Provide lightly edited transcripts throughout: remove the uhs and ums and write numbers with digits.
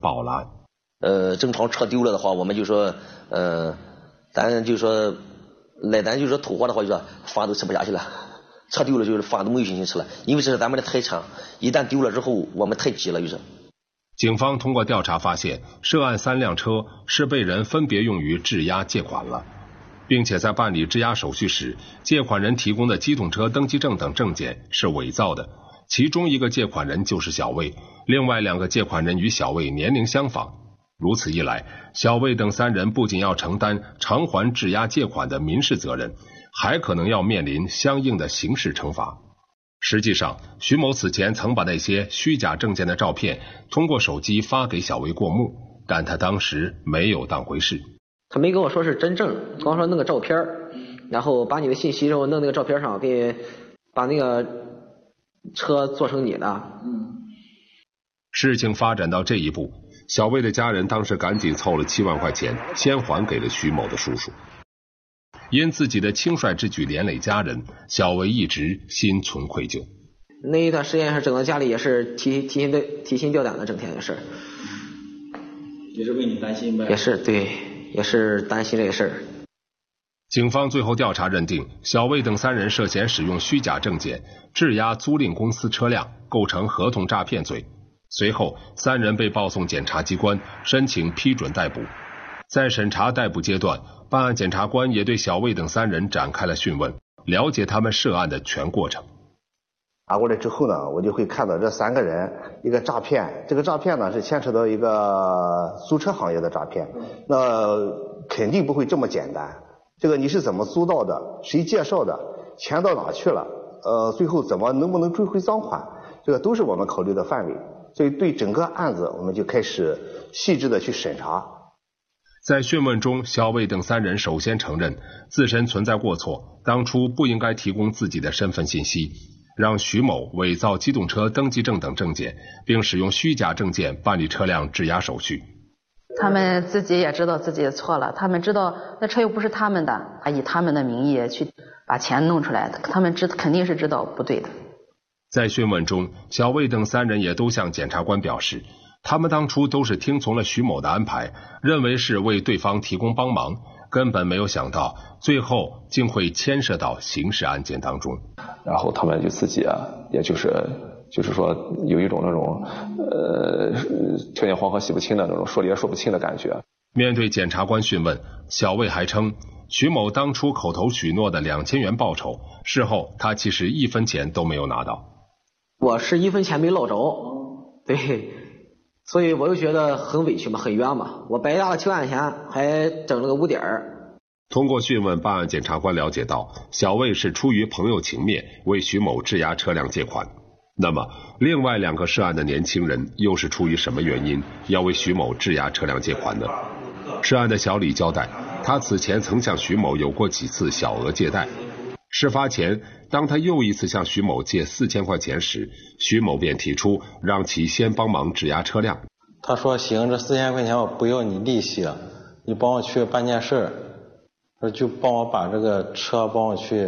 报了案。 正常车丢了的话，我们就说，咱就说偷货的话，就说饭都吃不下去了。车丢了就是饭都没有心情吃了，因为这是咱们的特产，一旦丢了之后，我们太急了，就是。 警方通过调查发现，涉案3辆车是被人分别用于质押借款了，并且在办理质押手续时，借款人提供的机动车登记证等证件是伪造的。其中一个借款人就是小魏，另外2个借款人与小魏年龄相仿。如此一来，小魏等3人不仅要承担偿还质押借款的民事责任，还可能要面临相应的刑事惩罚。实际上，徐某此前曾把那些虚假证件的照片通过手机发给小魏过目，但他当时没有当回事。 他没跟我说是真正，光说弄个照片，然后把你的信息然后弄那个照片上，给把那个车做成你的。 事情发展到这一步，小魏的家人当时赶紧凑了7万块钱，先还给了徐某的叔叔。因自己的轻率之举连累家人，小魏一直心存愧疚。 那一段时间是整个家里也是提心吊胆的，整天也是。 也是为你担心呗？ 也是，对，也是担心这个事儿。 警方最后调查认定，小魏等3人涉嫌使用虚假证件质押租赁公司车辆，构成合同诈骗罪。随后3人被报送检察机关，申请批准逮捕。在审查逮捕阶段，办案检察官也对小魏等3人展开了讯问，了解他们涉案的全过程。 拿过来之后呢，我就会看到这3个人一个诈骗，这个诈骗呢是牵扯到一个租车行业的诈骗，那肯定不会这么简单。这个你是怎么租到的，谁介绍的，钱到哪去了，最后能不能追回赃款，这个都是我们考虑的范围。所以对整个案子我们就开始细致的去审查。 在讯问中，小魏等3人首先承认自身存在过错，当初不应该提供自己的身份信息，让徐某伪造机动车登记证等证件，并使用虚假证件办理车辆质押手续。 他们自己也知道自己错了，他们知道那车又不是他们的，以他们的名义去把钱弄出来的，他们肯定是知道不对的。 在讯问中，小魏等3人也都向检察官表示，他们当初都是听从了徐某的安排，认为是为对方提供帮忙，根本没有想到最后竟会牵涉到刑事案件当中。 然后他们就自己也就是说有一种那种条件黄河洗不清的那种说理也说不清的感觉。 面对检察官讯问，小魏还称徐某当初口头许诺的2000元报酬，事后他其实1分钱都没有拿到。 我是1分钱没捞着，对，所以我就觉得很委屈嘛，很冤嘛。我白搭了7万块钱，还整了个污点儿。 通过讯问，办案检察官了解到，小魏是出于朋友情面为徐某质押车辆借款。那么，另外2个涉案的年轻人又是出于什么原因要为徐某质押车辆借款呢？涉案的小李交代，他此前曾向徐某有过几次小额借贷。事发前，当他又一次向徐某借4000块钱时，徐某便提出让其先帮忙质押车辆。 他说行，这4000块钱我不要你利息了，你帮我去办件事，说就帮我把这个车帮我去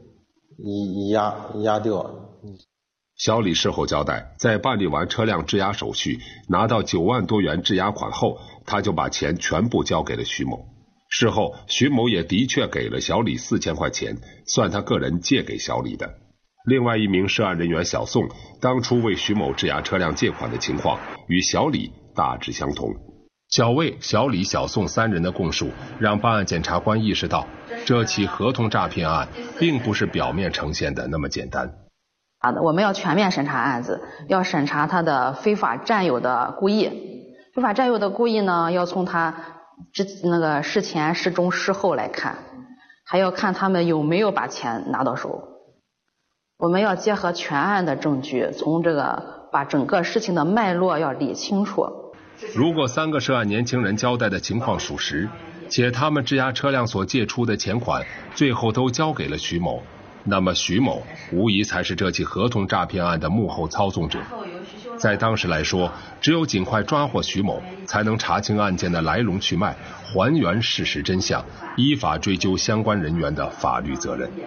押掉。 小李事后交代，在办理完车辆质押手续，拿到9万多元质押款后，他就把钱全部交给了徐某。事后，徐某也的确给了小李4000块钱，算他个人借给小李的。另外一名涉案人员小宋，当初为徐某质押车辆借款的情况与小李大致相同。小魏、小李、小宋3人的供述，让办案检察官意识到，这起合同诈骗案并不是表面呈现的那么简单。 我们要全面审查案子，要审查他的非法占有的故意。非法占有的故意呢，要从他事前、事中、事后来看，还要看他们有没有把钱拿到手。我们要结合全案的证据，从把整个事情的脉络要理清楚。 如果3个涉案年轻人交代的情况属实，且他们质押车辆所借出的钱款最后都交给了徐某，那么徐某无疑才是这起合同诈骗案的幕后操纵者。在当时来说，只有尽快抓获徐某，才能查清案件的来龙去脉，还原事实真相，依法追究相关人员的法律责任。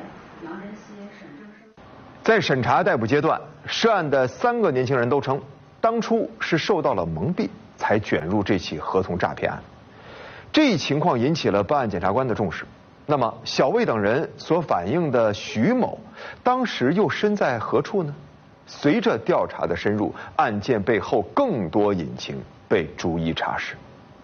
在审查逮捕阶段，涉案的3个年轻人都称，当初是受到了蒙蔽， 才卷入这起合同诈骗案。这一情况引起了办案检察官的重视。那么，小魏等人所反映的徐某，当时又身在何处呢？随着调查的深入，案件背后更多隐情被逐一查实。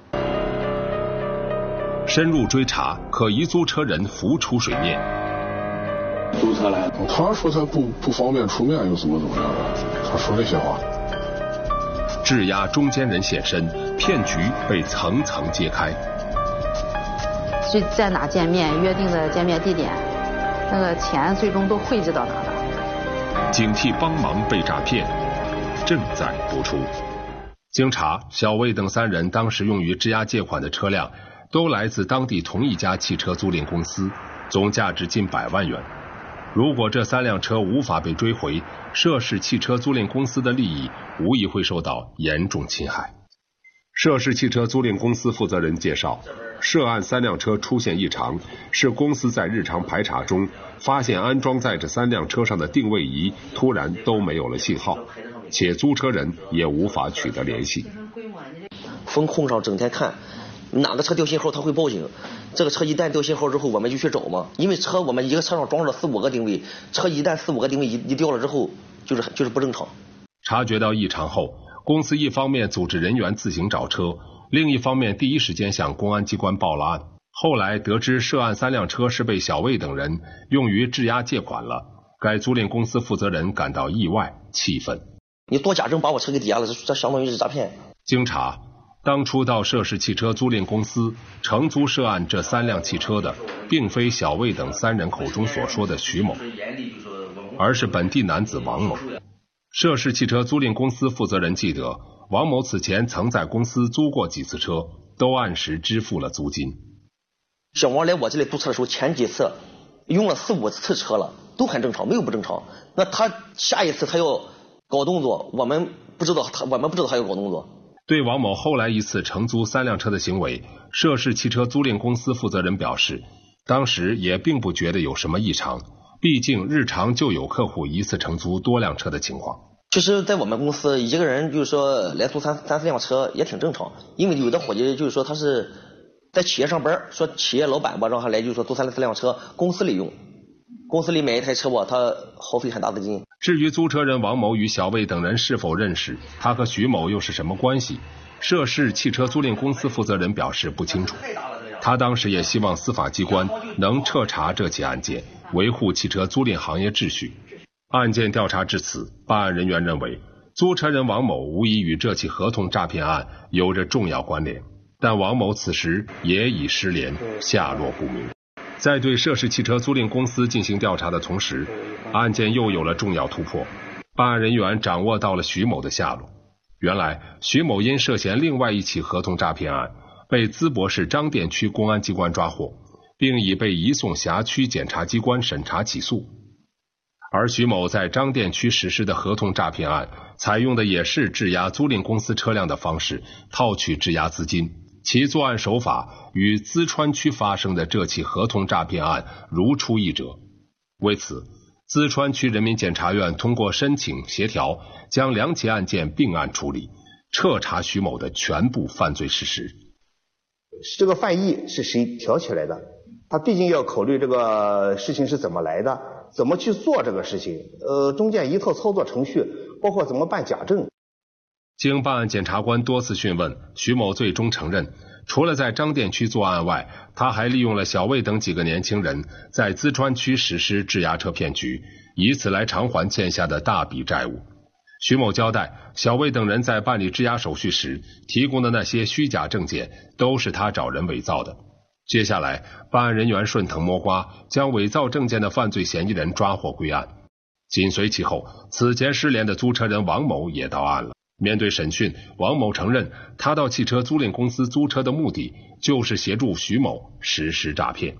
深入追查，可疑租车人浮出水面。 租车来，他说他不方便出面，又怎么样的？他说这些话。 质押中间人现身，骗局被层层揭开。 就在哪见面，约定的见面地点，那个钱最终都汇集到哪了？ 警惕帮忙被诈骗，正在播出。经查，小魏等3人当时用于质押借款的车辆都来自当地同一家汽车租赁公司，总价值近100万元。如果这3辆车无法被追回，涉事汽车租赁公司的利益无疑会受到严重侵害。涉事汽车租赁公司负责人介绍，涉案3辆车出现异常，是公司在日常排查中发现安装在这3辆车上的定位仪突然都没有了信号，且租车人也无法取得联系。 风控上整天看哪个车掉信号他会报警，这个车一旦掉信号之后我们就去找嘛，因为我们一个车上装了4、5个定位，车一旦4、5个定位一掉了之后就是不正常。 察觉到异常后，公司一方面组织人员自行找车，另一方面第一时间向公安机关报了案。后来得知涉案3辆车是被小魏等人用于质押借款了，该租赁公司负责人感到意外气愤。 你做假证把我车给抵押了，这相当于是诈骗。 经查，当初到涉事汽车租赁公司承租涉案这3辆汽车的，并非小魏等3人口中所说的徐某，而是本地男子王某。涉事汽车租赁公司负责人记得，王某此前曾在公司租过几次车，都按时支付了租金。 小王来我这里租车的时候，前几次用了4、5次车了，都很正常，没有不正常。那他下一次他要搞动作，我们不知道他要搞动作。 对王某后来一次承租3辆车的行为，涉事汽车租赁公司负责人表示，当时也并不觉得有什么异常，毕竟日常就有客户一次承租多辆车的情况。 其实在我们公司一个人就是说来租3、4辆车也挺正常，因为有的伙计就是说他是在企业上班，说企业老板吧让他来就是说租3、4辆车公司里用，公司里买一台车吧他耗费很大的劲。 至于租车人王某与小魏等人是否认识，他和徐某又是什么关系，涉事汽车租赁公司负责人表示不清楚。他当时也希望司法机关能彻查这起案件，维护汽车租赁行业秩序。案件调查至此，办案人员认为租车人王某无疑与这起合同诈骗案有着重要关联，但王某此时也已失联，下落不明。在对涉事汽车租赁公司进行调查的同时，案件又有了重要突破。办案人员掌握到了徐某的下落。原来徐某因涉嫌另外一起合同诈骗案，被淄博市张店区公安机关抓获，并已被移送辖区检察机关审查起诉。而徐某在张店区实施的合同诈骗案，采用的也是质押租赁公司车辆的方式套取质押资金，其作案手法与淄川区发生的这起合同诈骗案如出一辙。为此，淄川区人民检察院通过申请协调，将2起案件并案处理，彻查徐某的全部犯罪事实。 这个犯意是谁挑起来的？他毕竟要考虑这个事情是怎么来的，怎么去做这个事情，中间一套操作程序，包括怎么办假证。 经办案检察官多次讯问，徐某最终承认，除了在张店区作案外，他还利用了小魏等几个年轻人在淄川区实施质押车骗局，以此来偿还欠下的大笔债务。徐某交代，小魏等人在办理质押手续时提供的那些虚假证件都是他找人伪造的。接下来，办案人员顺藤摸瓜，将伪造证件的犯罪嫌疑人抓获归案。紧随其后，此前失联的租车人王某也到案了。面对审讯，王某承认，他到汽车租赁公司租车的目的就是协助徐某实施诈骗。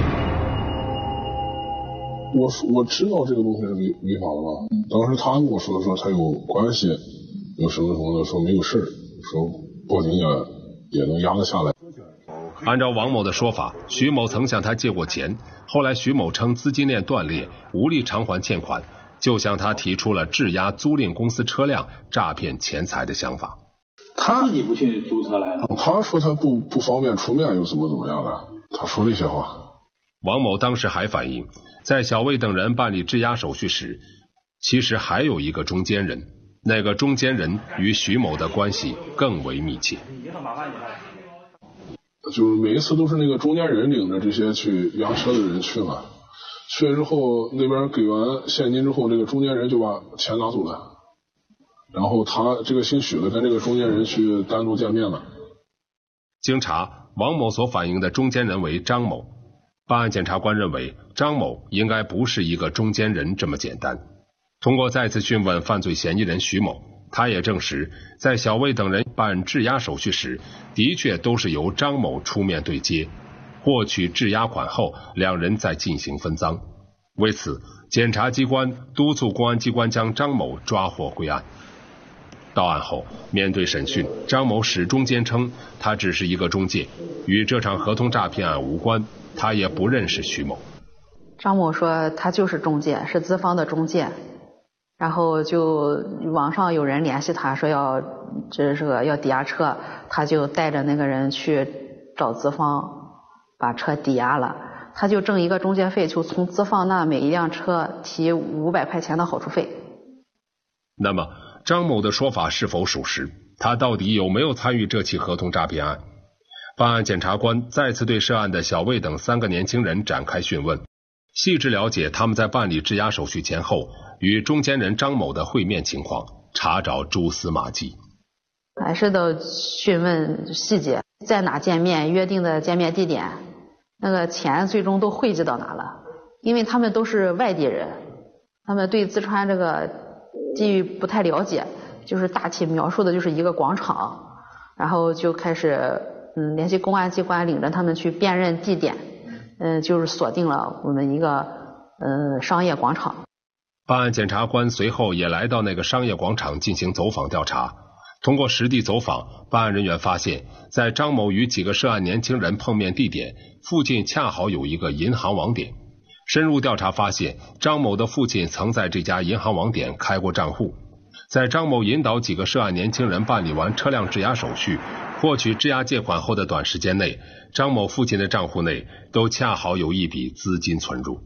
我知道这个东西是违法的吧？当时他跟我说他有关系，有什么的，说没有事，说报警也能压得下来。 按照王某的说法，徐某曾向他借过钱，后来徐某称资金链断裂，无力偿还欠款，就向他提出了质押租赁公司车辆诈骗钱财的想法。 他自己不去租车来了。 他说他不方便出面，又怎么样的？他说这些话。 王某当时还反映，在小魏等人办理质押手续时，其实还有一个中间人，那个中间人与徐某的关系更为密切。 就是每一次都是那个中间人领着这些去押车的人去了，去了之后那边给完现金之后，这个中间人就把钱拿走了，然后他这个姓许的跟这个中间人去单独见面了。 经查，王某所反映的中间人为张某。办案检察官认为张某应该不是一个中间人这么简单。通过再次讯问犯罪嫌疑人徐某，他也证实，在小魏等人办质押手续时，的确都是由张某出面对接，获取质押款后，两人再进行分赃。为此，检察机关督促公安机关将张某抓获归案。到案后，面对审讯，张某始终坚称他只是一个中介，与这场合同诈骗案无关，他也不认识徐某。 张某说他就是中介，是资方的中介，然后就网上有人联系他说要抵押车，他就带着那个人去找资方把车抵押了，他就挣一个中介费，就从资方那每一辆车提500块钱的好处费。 那么张某的说法是否属实？他到底有没有参与这起合同诈骗案？办案检察官再次对涉案的小魏等3个年轻人展开讯问，细致了解他们在办理质押手续前后与中间人张某的会面情况，查找蛛丝马迹。 还是的讯问细节，在哪见面，约定的见面地点，那个钱最终都汇集到哪了？因为他们都是外地人，他们对淄川这个地域不太了解，就是大体描述的就是一个广场，然后就开始联系公安机关，领着他们去辨认地点，就是锁定了我们一个商业广场。 办案检察官随后也来到那个商业广场进行走访调查。通过实地走访，办案人员发现，在张某与几个涉案年轻人碰面地点附近恰好有一个银行网点。深入调查发现，张某的父亲曾在这家银行网点开过账户。在张某引导几个涉案年轻人办理完车辆质押手续，获取质押借款后的短时间内，张某父亲的账户内都恰好有一笔资金存入。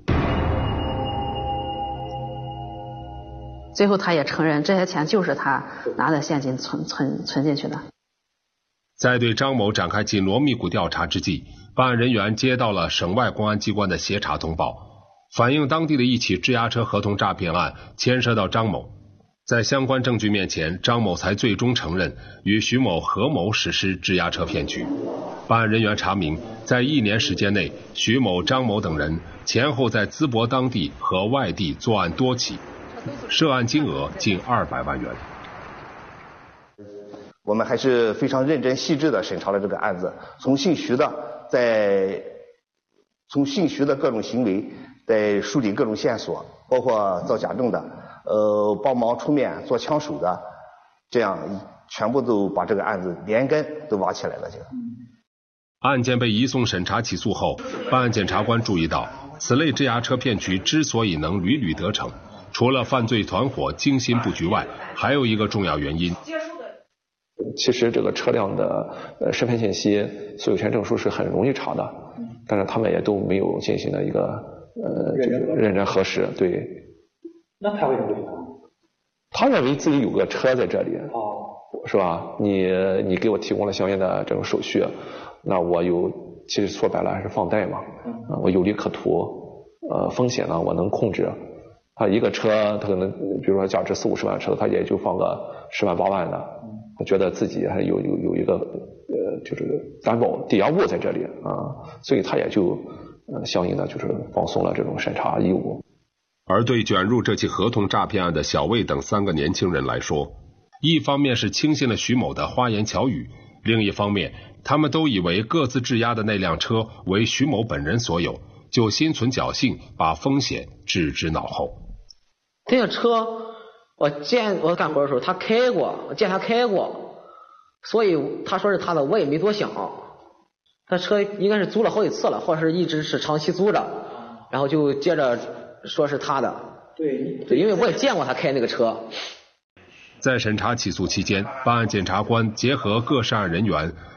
最后他也承认，这些钱就是他拿的现金存进去的。 在对张某展开紧锣密鼓调查之际，办案人员接到了省外公安机关的协查通报，反映当地的一起质押车合同诈骗案牵涉到张某。在相关证据面前，张某才最终承认与徐某合谋实施质押车骗局。办案人员查明，在1年时间内，徐某、张某等人前后在淄博当地和外地作案多起，涉案金额近200万元。 我们还是非常认真细致的审查了这个案子，从姓徐的各种行为，在梳理各种线索，包括造假证的，帮忙出面做枪手的，这样全部都把这个案子连根都挖起来了。 案件被移送审查起诉后，办案检察官注意到，此类质押车骗局之所以能屡屡得逞，除了犯罪团伙精心布局外，还有一个重要原因。 其实这个车辆的身份信息、所有权证书是很容易查的，但是他们也都没有进行了一个认真核实。对。 那他为什么不去查？ 他认为自己有个车在这里，是吧？你给我提供了相应的这种手续，那我其实说白了还是放贷嘛，我有利可图，风险呢我能控制。他一个车他可能比如说价值40-50万的车，他也就放个10万8万的，他觉得自己还有一个就是担保抵押物在这里所以他也就相应的就是放松了这种审查义务。 而对卷入这起合同诈骗案的小魏等3个年轻人来说，一方面是轻信了徐某的花言巧语，另一方面他们都以为各自质押的那辆车为徐某本人所有，就心存侥幸，把风险置之脑后。 这个车我干活的时候他开过，我见他开过，所以他说是他的，我也没多想。他车应该是租了好几次了，或者是一直是长期租着，然后就接着说是他的。对，因为我也见过他开那个车。 在审查起诉期间，办案检察官结合各涉案人员，